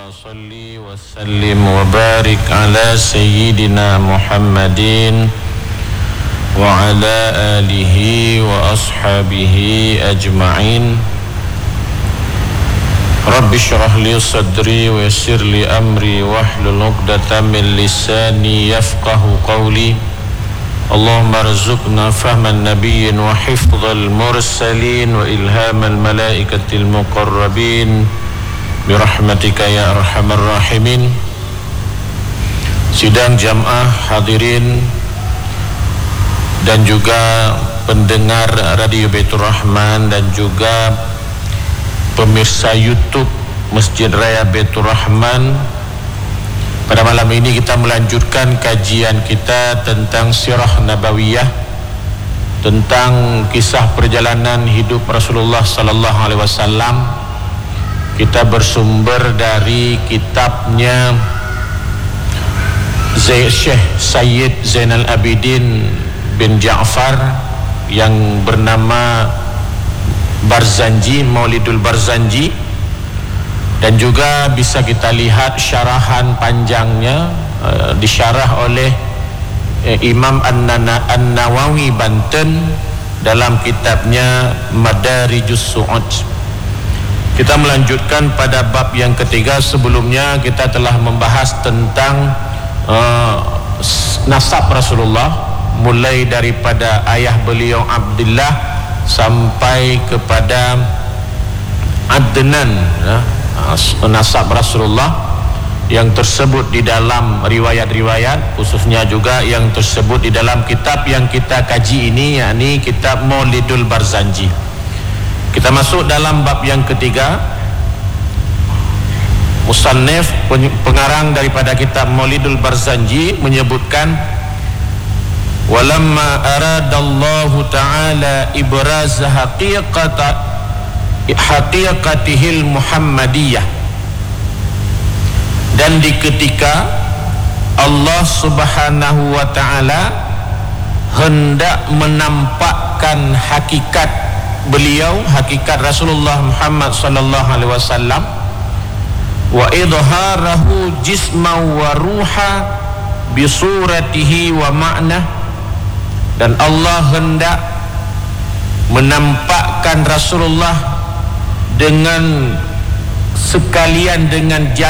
Allahumma salli wa sallim wa barik ala sayyidina Muhammadin wa ala alihi wa ashabihi ajma'in. Rabbi syrah li sadri wa yassir li amri wahlul 'uqdatam min lisani yafqahu qawli. Allahumma arzuqna fahman nabiyyin wa hifdzal mursalin wa ilhamal malaikatil muqarrabin birahmatika ya arhamar rahimin. Sidang jamaah hadirin dan juga pendengar Radio Baitur Rahman dan juga pemirsa YouTube Masjid Raya Baitur Rahman. Pada malam ini kita melanjutkan kajian kita tentang sirah nabawiyah, tentang kisah perjalanan hidup Rasulullah sallallahu alaihi wasallam. Kita bersumber dari kitabnya Syekh Sayyid Zainal Abidin bin Ja'far yang bernama Barzanji, Maulidul Barzanji, dan juga bisa kita lihat syarahan panjangnya disyarah oleh Imam An-Nawawi Banten dalam kitabnya Madarijus Su'ud. Kita melanjutkan pada bab yang ketiga. Sebelumnya kita telah membahas tentang nasab Rasulullah, mulai daripada ayah beliau Abdullah sampai kepada Adnan, nasab Rasulullah yang tersebut di dalam riwayat-riwayat, khususnya juga yang tersebut di dalam kitab yang kita kaji ini, yakni kitab Maulidul Barzanji. Kita masuk dalam bab yang ketiga. Musannif, pengarang daripada kitab Maulidul Barzanji, menyebutkan walamma aradallahu ta'ala ibraz haqiqatihil muhammadiyah, dan di ketika Allah subhanahu wa ta'ala hendak menampakkan hakikat beliau, hakikat Rasulullah Muhammad sallallahu alaihi wasallam, wa idharahu jisman wa ruha bi suratihi wa ma'na, dan Allah hendak menampakkan Rasulullah dengan sekalian dengan